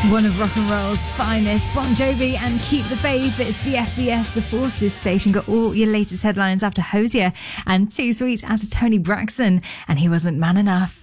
One of rock and roll's finest, Bon Jovi and Keep the Faith. It's BFBS, the Forces station. Got all your latest headlines after Hosier and Too Sweet after Tony Braxton. And he wasn't man enough.